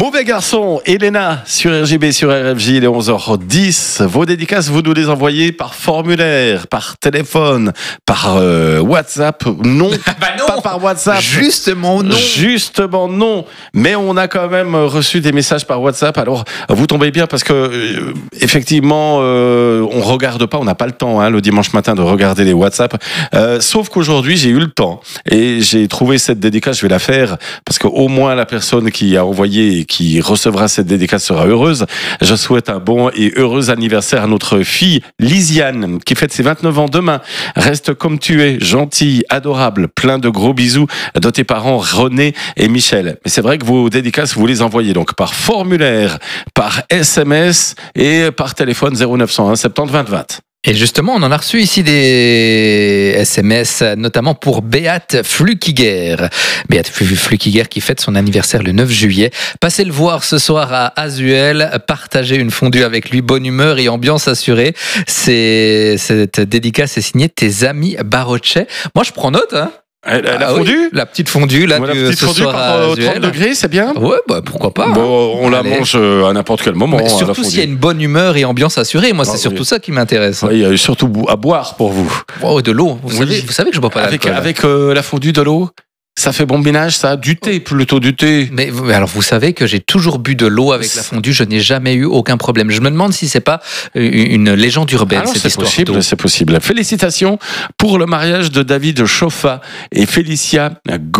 Mauvais garçon, Elena sur RJB, sur RFJ, il est 11h10. Vos dédicaces, vous nous les envoyez par formulaire, par téléphone, par WhatsApp. Non, non, pas par WhatsApp. Justement non. Mais on a quand même reçu des messages par WhatsApp. Alors, vous tombez bien parce que, effectivement, on regarde pas, on n'a pas le temps, le dimanche matin de regarder les WhatsApp. Sauf qu'aujourd'hui, j'ai eu le temps et j'ai trouvé cette dédicace. Je vais la faire parce qu'au moins la personne qui a envoyé et qui recevra cette dédicace sera heureuse. Je souhaite un bon et heureux anniversaire à notre fille Lisiane qui fête ses 29 ans demain. Reste comme tu es, gentille, adorable, plein de gros bisous de tes parents René et Michel. Mais c'est vrai que vos dédicaces, vous les envoyez donc par formulaire, par SMS et par téléphone 0901 70 20 20. Et justement, on en a reçu ici des SMS, notamment pour Béate Flukiger. Béate Flukiger qui fête son anniversaire le 9 juillet. Passez le voir ce soir à Azuel, partagez une fondue avec lui, bonne humeur et ambiance assurée. Cette dédicace est signée Tes amis Barochet. Moi, je prends note, La fondue, oui, la petite fondue là, la petite ce fondue soir à par 30 Azuel. degrés, c'est bien. Ouais, pourquoi pas. Bon, on la Allez. mange à n'importe quel moment. Mais la surtout fondue. s'il y a une bonne humeur et ambiance assurée. Moi, c'est surtout ça qui m'intéresse. Il y a surtout à boire pour vous. Oh, de l'eau. Vous savez que je bois pas d'alcool. Avec la fondue, de l'eau, ça fait bon ménage, ça. Du thé, plutôt du thé. Mais alors, vous savez que j'ai toujours bu de l'eau avec la fondue. Je n'ai jamais eu aucun problème. Je me demande si c'est pas une légende urbaine, Alors, cette c'est histoire possible, d'eau. c'est possible. Félicitations pour le mariage de David Choffa et Félicia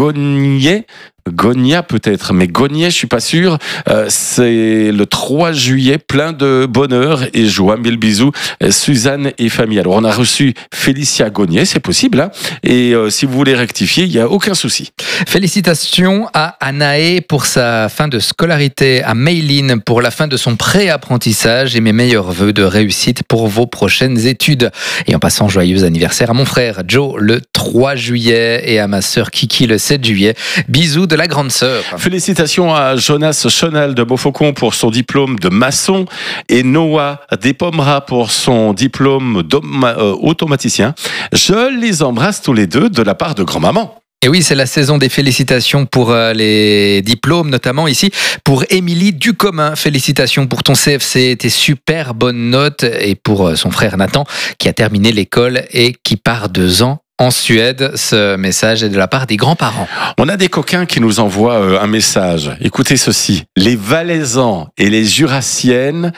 Gogna peut-être, mais Gognier, je suis pas sûr. C'est le 3 juillet, plein de bonheur et joie. Mille bisous, Suzanne et famille. Alors, on a reçu Félicia Gognier, c'est possible, et si vous voulez rectifier, il y a aucun souci. Félicitations à Anaé pour sa fin de scolarité, à Mayline pour la fin de son pré-apprentissage et mes meilleurs vœux de réussite pour vos prochaines études. Et en passant, joyeux anniversaire à mon frère Joe le 3 juillet et à ma sœur Kiki le 7 juillet. Bisous de la grande sœur. Félicitations à Jonas Chenal de Beaufaucon pour son diplôme de maçon et Noah Despomera pour son diplôme d'automaticien. Je les embrasse tous les deux de la part de grand-maman. Et oui, c'est la saison des félicitations pour les diplômes, notamment ici pour Émilie Ducommun. Félicitations pour ton CFC, tes super bonnes notes, et pour son frère Nathan qui a terminé l'école et qui part 2 ans en Suède. Ce message est de la part des grands-parents. On a des coquins qui nous envoient un message. Écoutez ceci. Les Valaisans et les Jurassiennes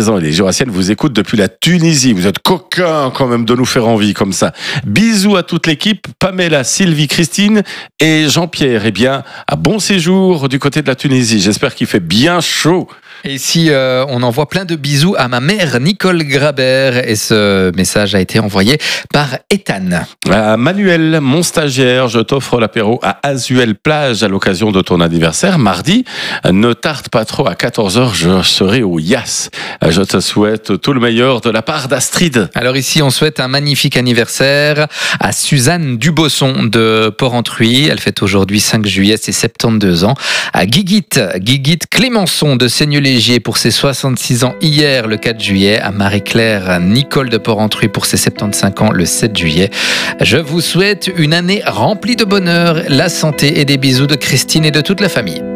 vous écoutent depuis la Tunisie. Vous êtes coquins quand même de nous faire envie comme ça. Bisous à toute l'équipe. Pamela, Sylvie, Christine et Jean-Pierre. Eh bien, à bon séjour du côté de la Tunisie. J'espère qu'il fait bien chaud. Et ici, on envoie plein de bisous à ma mère Nicole Grabert, et ce message a été envoyé par Ethan. À Manuel, mon stagiaire, je t'offre l'apéro à Azuel Plage à l'occasion de ton anniversaire mardi. Ne tarde pas trop, à 14h, je serai au Yas. Je te souhaite tout le meilleur de la part d'Astrid. Alors ici, on souhaite un magnifique anniversaire à Suzanne Dubosson de Port-Entruy. Elle fête aujourd'hui 5 juillet, ses 72 ans. À Guiguit Clémenceau de Seignelay pour ses 66 ans hier, le 4 juillet. À Marie-Claire Nicole de Port-Entruy pour ses 75 ans, le 7 juillet. Je vous souhaite une année remplie de bonheur, la santé et des bisous de Christine et de toute la famille.